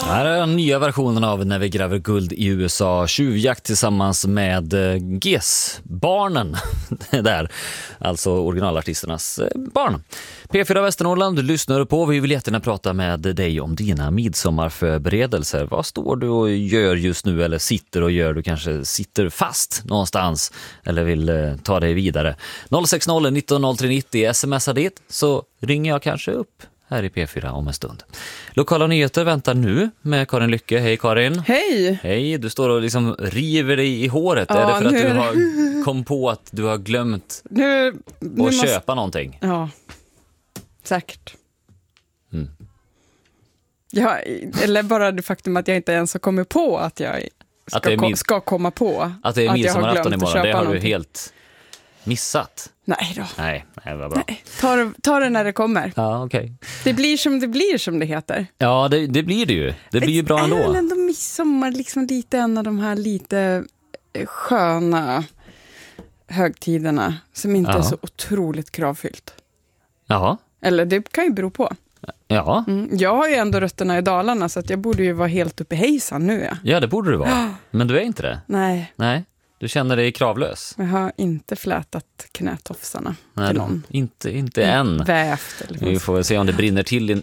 Här är den nya versionen av När vi gräver guld i USA. Tjuvjakt tillsammans med GES-barnen. Där. Alltså originalartisternas barn. P4 Västernorrland, du lyssnar på. Vi vill jättegärna prata med dig om dina midsommarförberedelser. Vad står du och gör just nu eller sitter och gör? Du kanske sitter fast någonstans eller vill ta dig vidare. 060 19 03 90 smsar dit så ringer jag kanske upp här i P4 om en stund. Lokala nyheter väntar nu med Karin Lycke. Hej Karin. Hej. Hej, du står och liksom river dig i håret. Ja, är det för att du har kom på att du har glömt att köpa någonting? Ja, säkert. Ja, eller bara det faktum att jag inte ens har kommit på att jag ska komma på att det är midsommarafton imorgon. Det har någonting. Du helt missat. Nej då. Nej, det var bra. Nej. Ta det när det kommer. Ja, okej. Det blir som det heter. Ja, det blir det ju. Det blir ju bra ändå. Är ändå midsommar liksom lite en av de här lite sköna högtiderna som inte är så otroligt kravfyllt. Jaha. Eller det kan ju bero på. Ja. Jag har ju ändå rötterna i Dalarna så att jag borde ju vara helt uppe i hejsan nu. Ja, Ja, det borde du vara. Men du är inte det. Nej. Du känner dig kravlös. Jag har inte flätat knätofsarna till någon. Inte än. Vävt. Eller Vi får väl se om det brinner till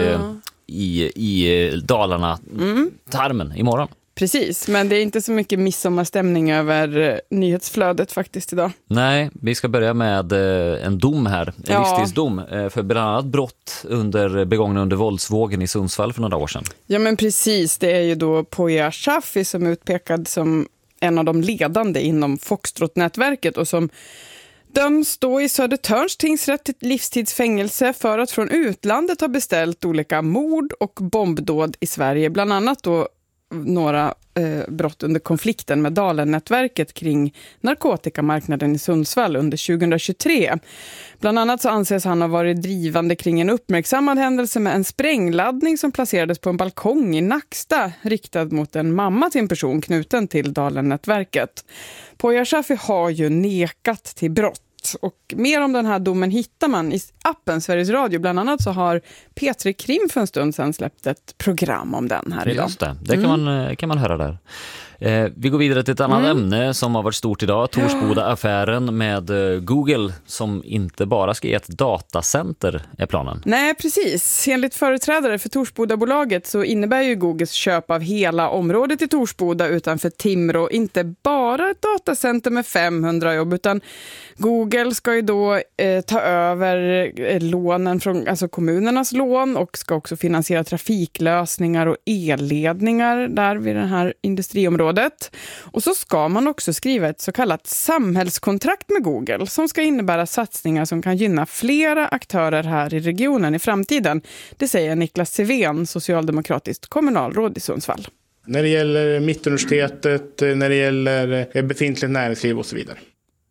i Dalarna tarmen imorgon. Precis, men det är inte så mycket midsommarstämning över nyhetsflödet faktiskt idag. Nej, vi ska börja med en dom här. En livstidsdom för bland annat brott begångna under våldsvågen i Sundsvall för några år sedan. Ja men precis, det är ju då Poya Shafi som är utpekad som en av de ledande inom Foxtrot-nätverket och som döms då i Södertörns tingsrätt till livstidsfängelse för att från utlandet ha beställt olika mord och bombdåd i Sverige. Bland annat då några brott under konflikten med Dalen-nätverket kring narkotikamarknaden i Sundsvall under 2023. Bland annat så anses han ha varit drivande kring en uppmärksammad händelse med en sprängladdning som placerades på en balkong i Nacksta riktad mot en mamma till en person knuten till Dalen-nätverket. Poya Shafi har ju nekat till brott. Och mer om den här domen hittar man i appen Sveriges Radio. Bland annat så har P3 Krim för en stund sedan släppt ett program om den här idag. Just det kan man höra där. Vi går vidare till ett annat ämne som har varit stort idag. Torsboda-affären med Google som inte bara ska ge ett datacenter är planen. Nej, precis. Enligt företrädare för Torsboda-bolaget så innebär ju Googles köp av hela området i Torsboda utanför Timrå inte bara ett datacenter med 500 jobb utan Google ska ju då ta över lånen från alltså kommunernas lån och ska också finansiera trafiklösningar och elledningar där vid den här industriområdet. Och så ska man också skriva ett så kallat samhällskontrakt med Google som ska innebära satsningar som kan gynna flera aktörer här i regionen i framtiden. Det säger Niklas Sevén, socialdemokratiskt kommunalråd i Sundsvall. När det gäller Mittuniversitetet, när det gäller befintligt näringsliv och så vidare.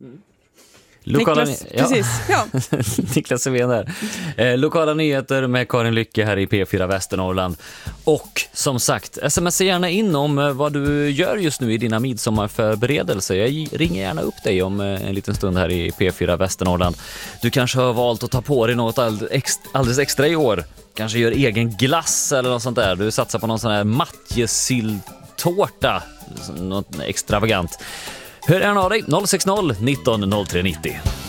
Niklas Sevén där. Lokala nyheter med Karin Lycke här i P4 Västernorrland. Och som sagt, smsa gärna in om vad du gör just nu i dina midsommarförberedelser. Jag ringer gärna upp dig om en liten stund här i P4 Västernorrland. Du kanske har valt att ta på dig något alldeles extra i år. Kanske gör egen glass eller något sånt där. Du satsar på någon sån här matjesilltårta. Något extravagant. Hör gärna av dig 060 19 03 90.